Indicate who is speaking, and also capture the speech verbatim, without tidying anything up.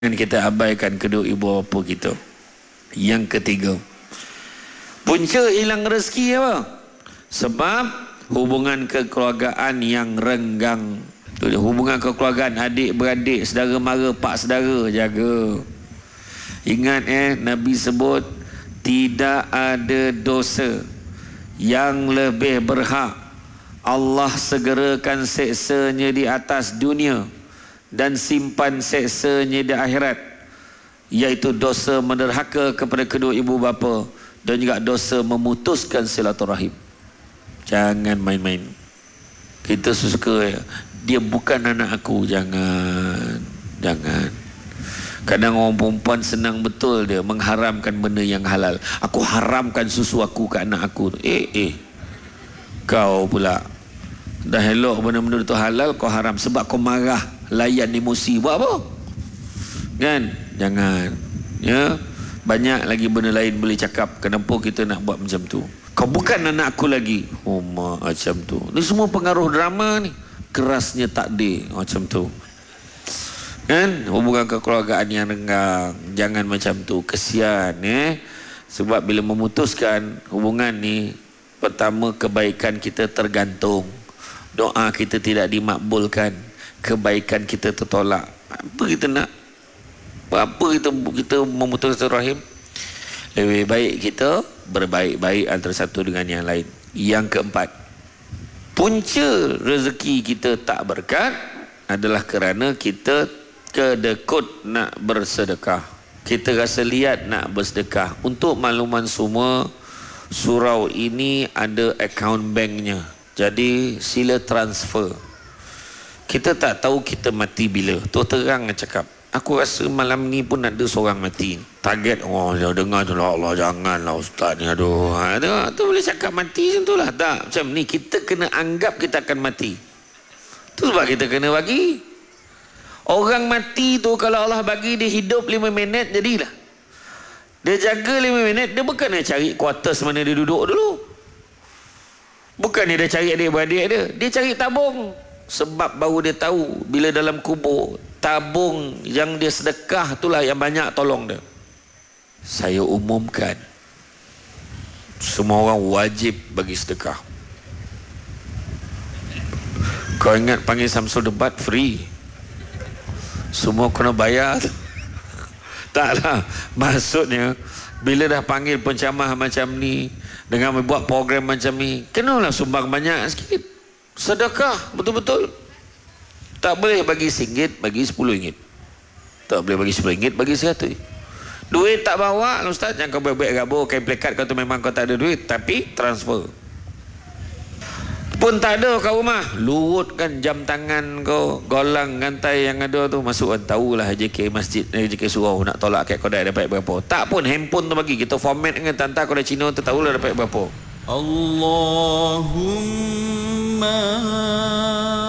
Speaker 1: Dan kita abaikan kedua ibu bapa kita. Yang ketiga, punca hilang rezeki apa? Sebab hubungan kekeluargaan yang renggang. Hubungan kekeluargaan adik beradik, saudara mara, pak saudara, jaga. Ingat eh, Nabi sebut tidak ada dosa yang lebih berhak Allah segerakan seksanya di atas dunia dan simpan seksanya di akhirat, iaitu dosa menderhaka kepada kedua ibu bapa dan juga dosa memutuskan silaturahim. Jangan main-main. Kita suka dia bukan anak aku, jangan jangan. Kadang orang perempuan senang betul dia mengharamkan benda yang halal. Aku haramkan susu aku ke anak aku. Eh eh kau pula dah elok benda-benda itu halal, kau haram sebab kau marah, layan emosi, buat apa? Kan? Jangan. Ya, banyak lagi benda lain boleh cakap. Kenapa kita nak buat macam tu? Kau bukan anak aku lagi. Oh, macam tu. Ni semua pengaruh drama ni. Kerasnya takdir macam tu. Kan? Hubungan kekeluargaan yang renggang. Jangan macam tu. Kesian eh. Sebab bila memutuskan hubungan ni, pertama kebaikan kita tergantung. Doa kita tidak dimakbulkan, kebaikan kita tertolak. Apa kita nak? Apa kita kita memutuskan rahim? Lebih baik kita berbaik-baik antara satu dengan yang lain. Yang keempat, punca rezeki kita tak berkat adalah kerana kita kedekut nak bersedekah. Kita rasa liat nak bersedekah. Untuk makluman semua, surau ini ada akaun banknya. Jadi sila transfer. Kita tak tahu kita mati bila. Tu terang cakap. Aku rasa malam ni pun ada seorang mati. Target, oh dia dengar tu lah, Allah janganlah ustaz ni, aduh. Ha, tu, tu boleh cakap mati macam tu lah. Tak, macam ni kita kena anggap kita akan mati. Tu sebab kita kena bagi. Orang mati tu kalau Allah bagi dia hidup lima minit, jadilah. Dia jaga lima minit, dia bukan nak cari quarters mana dia duduk dulu. Bukan dia dah cari adik-beradik dia. Dia cari tabung. Sebab baru dia tahu bila dalam kubur, tabung yang dia sedekah itulah yang banyak tolong dia. Saya umumkan, semua orang wajib bagi sedekah. Kau ingat panggil Samsul debat free? Semua kena bayar. Taklah. Maksudnya bila dah panggil pencamah macam ni, dengan membuat program macam ni, kenalah sumbang banyak sikit. Sedekah betul-betul. Tak boleh bagi singgit, bagi sepuluh ringgit. Tak boleh bagi sepuluh ringgit, bagi seratus. Duit tak bawa, ustaz, jangan kau baik-baik gabur, kain plekat kau tu memang kau tak ada duit, tapi transfer. Pun tak ada kat rumah, lurutkan jam tangan kau, golang gantai yang ada tu, masukkan. Tahulah J K masjid, J K surau nak tolak akad kodai dapat berapa. Tak pun handphone tu bagi, kita format dengan tanta kodai Cina tu, tahulah dapat berapa. Allahumma